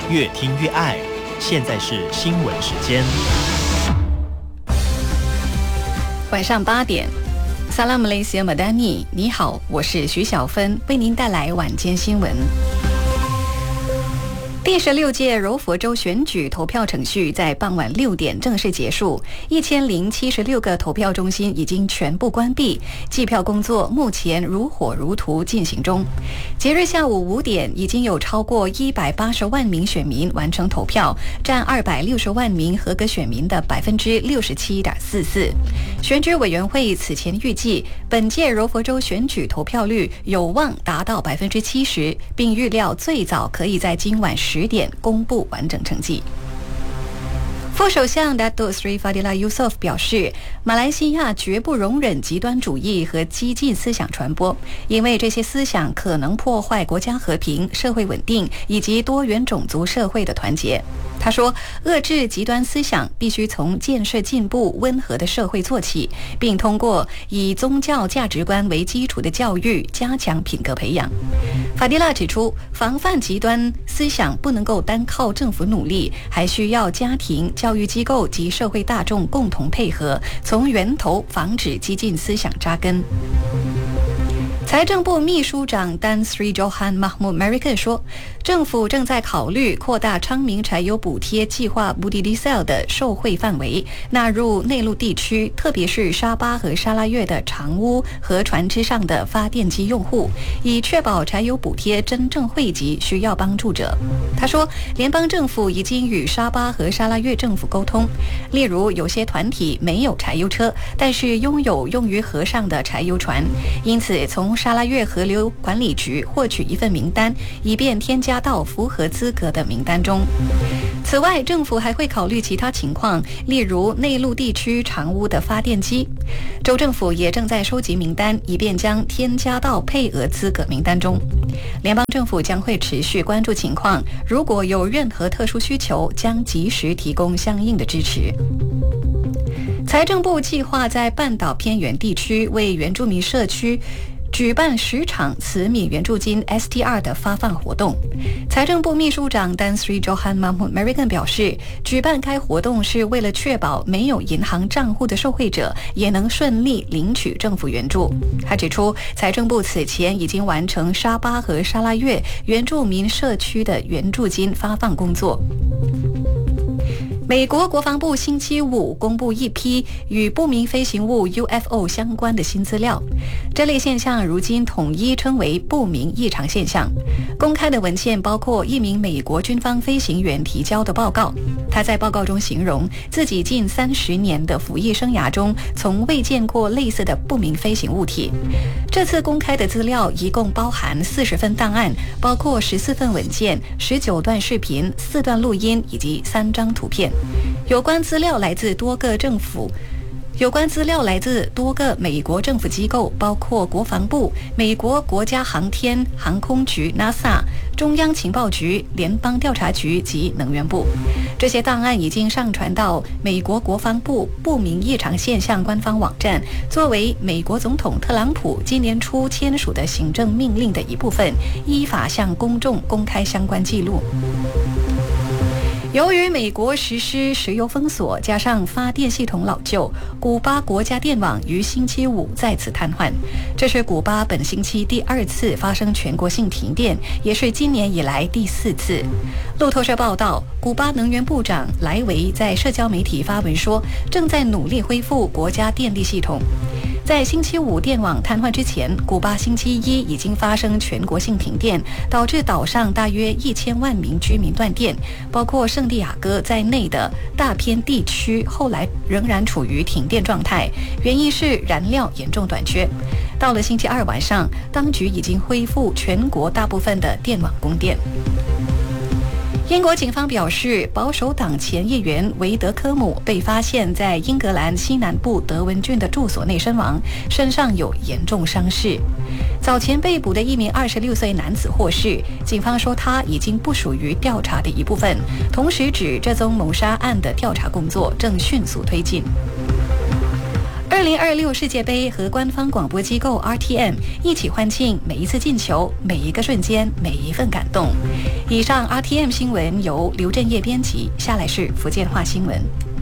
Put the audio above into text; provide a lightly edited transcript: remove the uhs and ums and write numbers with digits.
越听越爱。现在是新闻时间。 晚上8点，萨拉姆雷西亚马丹尼，你好，我是徐小芬，为您带来晚间新闻。第16届柔佛州选举投票程序在傍晚6点正式结束，1076个投票中心已经全部关闭，计票工作目前如火如荼进行中。截至下午5点，已经有超过180万名选民完成投票，占260万名合格选民的67.44%。选举委员会此前预计，本届柔佛州选举投票率有望达到70%，并预料最早可以在今晚10点公布完整成绩。副首相 Datuk Seri Fadilah Yusof 表示，马来西亚绝不容忍极端主义和激进思想传播，因为这些思想可能破坏国家和平、社会稳定以及多元种族社会的团结。他说，遏制极端思想必须从建设进步、温和的社会做起，并通过以宗教价值观为基础的教育加强品格培养。法迪拉指出，防范极端思想不能够单靠政府努力，还需要家庭、教育机构及社会大众共同配合，从源头防止激进思想扎根。财政部秘书长丹 Sri Johan Mahmud Merican 说，政府正在考虑扩大昌明柴油补贴计划 Budi Diesel 的受惠范围，纳入内陆地区，特别是沙巴和沙拉越的长屋和船只上的发电机用户，以确保柴油补贴真正惠及需要帮助者。他说，联邦政府已经与沙巴和沙拉越政府沟通，例如有些团体没有柴油车，但是拥有用于河上的柴油船，因此从沙拉越河流管理局获取一份名单，以便添加到符合资格的名单中。此外，政府还会考虑其他情况，例如内陆地区长屋的发电机。州政府也正在收集名单，以便将添加到配额资格名单中。联邦政府将会持续关注情况，如果有任何特殊需求，将及时提供相应的支持。财政部计划在半岛偏远地区为原住民社区举办10场慈悯援助金 STR 的发放活动。财政部秘书长丹 Sri Johan Mahmud Merican 表示，举办该活动是为了确保没有银行账户的受惠者也能顺利领取政府援助。他指出，财政部此前已经完成沙巴和沙拉越原住民社区的援助金发放工作。美国国防部星期5公布一批与不明飞行物 UFO 相关的新资料，这类现象如今统一称为不明异常现象。公开的文件包括一名美国军方飞行员提交的报告，他在报告中形容自己近30年的服役生涯中从未见过类似的不明飞行物体。这次公开的资料一共包含40份档案，包括14份文件、19段视频、4段录音以及3张图片。有关资料来自多个美国政府机构，包括国防部、美国国家航天航空局 NASA、中央情报局、联邦调查局及能源部。这些档案已经上传到美国国防部不明异常现象官方网站，作为美国总统特朗普今年初签署的行政命令的一部分，依法向公众公开相关记录。由于美国实施石油封锁，加上发电系统老旧，古巴国家电网于星期5再次瘫痪。这是古巴本星期第2次发生全国性停电，也是今年以来第4次。路透社报道，古巴能源部长莱维在社交媒体发文说，正在努力恢复国家电力系统。在星期5电网瘫痪之前，古巴星期1已经发生全国性停电，导致岛上大约1000万名居民断电，包括圣地亚哥在内的大片地区后来仍然处于停电状态，原因是燃料严重短缺。到了星期2晚上，当局已经恢复全国大部分的电网供电。英国警方表示，保守党前议员维德科姆被发现在英格兰西南部德文郡的住所内身亡，身上有严重伤势。早前被捕的一名26岁男子获释，警方说他已经不属于调查的一部分，同时指这宗谋杀案的调查工作正迅速推进。2026世界杯和官方广播机构 RTM 一起欢庆每一次进球、每一个瞬间、每一份感动。 以上 RTM 新闻由刘振业编辑，下来是福建话新闻。